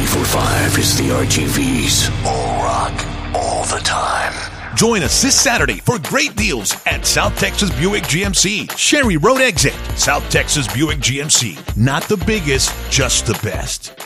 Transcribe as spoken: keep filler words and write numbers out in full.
ninety-four point five is the R G Vs. All rock, all the time. Join us this Saturday for great deals at South Texas Buick G M C. Sherry Road Exit. South Texas Buick G M C. Not the biggest, just the best.